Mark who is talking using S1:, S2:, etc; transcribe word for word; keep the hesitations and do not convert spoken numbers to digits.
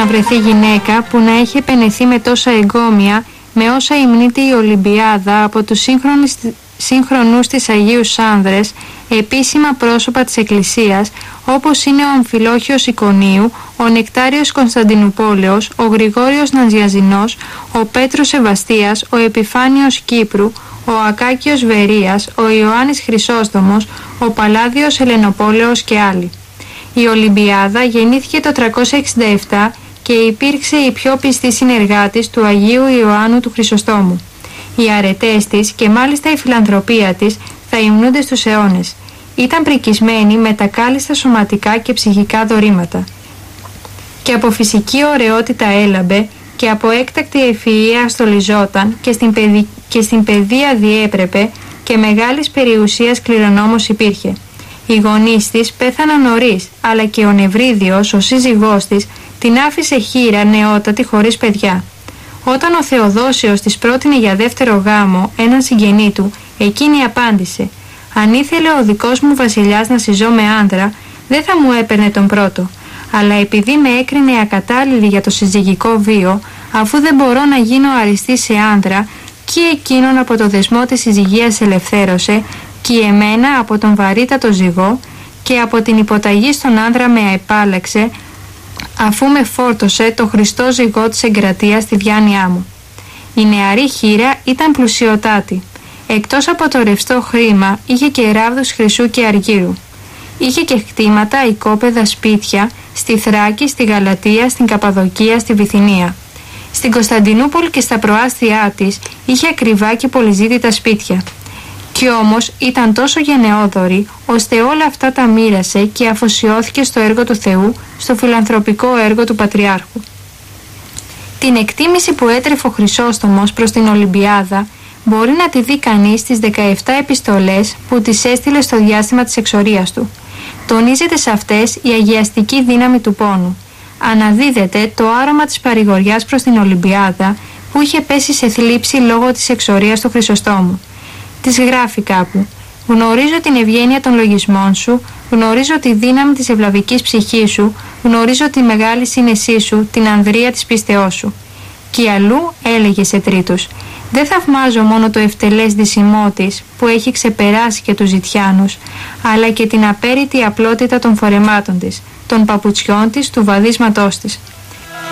S1: να βρεθεί γυναίκα που να έχει επενεθεί με τόσα εγκόμια με όσα υμνείται η Ολυμπιάδα από τους σύγχρονους της Αγίους Άνδρες, επίσημα πρόσωπα της Εκκλησίας, όπως είναι ο Αμφιλόχιος Ικονίου, ο Νεκτάριος Κωνσταντινουπόλεως, ο Γρηγόριος Ναζιαζινός, ο Πέτρος Σεβαστίας, ο Επιφάνιος Κύπρου, ο Ακάκιος Βερίας, ο Ιωάννης Χρυσόστομος, ο Παλάδιος Ελενοπόλεως και άλλοι. Η Ολυμπιάδα γεννήθηκε το τριακόσια εξήντα επτά και υπήρξε η πιο πιστή συνεργάτης του Αγίου Ιωάννου του Χρυσοστόμου. Οι αρετές της και μάλιστα η φιλανθρωπία της θα υμνούνται στους αιώνες. Ήταν πρικισμένη με τα κάλλιστα σωματικά και ψυχικά δωρήματα. Και από φυσική ωραιότητα έλαμπε και από έκτακτη ευφυΐα στολιζόταν και στην, παιδι... και στην παιδεία διέπρεπε και μεγάλης περιουσίας κληρονόμος υπήρχε. Οι γονείς της πέθαναν νωρίς, αλλά και ο Νευρίδιος, ο σύζυγός της, την άφησε χήρα νεότατη χωρίς παιδιά. Όταν ο Θεοδόσιος της πρότεινε για δεύτερο γάμο έναν συγγενή του, εκείνη απάντησε: «Αν ήθελε ο δικός μου βασιλιάς να συζώ με άντρα, δεν θα μου έπαιρνε τον πρώτο. Αλλά επειδή με έκρινε ακατάλληλη για το συζυγικό βίο, αφού δεν μπορώ να γίνω αριστή σε άντρα, και εκείνον από το δεσμό της συζυγίας ελευθέρωσε, και εμένα από τον βαρύτατο ζυγό, και από την υποταγή στον άντρα με επάλεξε, αφού με φόρτωσε το Χριστό ζυγό της εγκρατείας στη διάνοιά μου». Η νεαρή χήρα ήταν πλουσιοτάτη. Εκτός από το ρευστό χρήμα, είχε και ράβδους χρυσού και αργύρου. Είχε και κτήματα, οικόπεδα, σπίτια, στη Θράκη, στη Γαλατεία, στην Καπαδοκία, στη Βυθινία. Στην Κωνσταντινούπολη και στα προάστια της είχε ακριβά και πολυζήτητα σπίτια. Κι όμως ήταν τόσο γενναιόδωρη, ώστε όλα αυτά τα μοίρασε και αφοσιώθηκε στο έργο του Θεού, στο φιλανθρωπικό έργο του Πατριάρχου. Την εκτίμηση που έτρεφε ο Χρυσόστομος προς την Ολυμπιάδα μπορεί να τη δει κανείς στις δεκαεπτά επιστολές που τις έστειλε στο διάστημα της εξορίας του. Τονίζεται σε αυτές η αγιαστική δύναμη του πόνου. Αναδίδεται το άρωμα της παρηγοριάς προς την Ολυμπιάδα που είχε πέσει σε θλίψη λόγω της εξορίας του Χρυσοστόμου. Της γράφει κάπου: «Γνωρίζω την ευγένεια των λογισμών σου, γνωρίζω τη δύναμη της ευλαβικής ψυχής σου, γνωρίζω τη μεγάλη σύνεσή σου, την ανδρεία της πίστεώς σου». Και αλλού έλεγε σε τρίτους: «Δεν θαυμάζω μόνο το ευτελές δυσιμό της, που έχει ξεπεράσει και τους ζητιάνους, αλλά και την απέρριτη απλότητα των φορεμάτων της, των παπουτσιών της, του βαδίσματός της».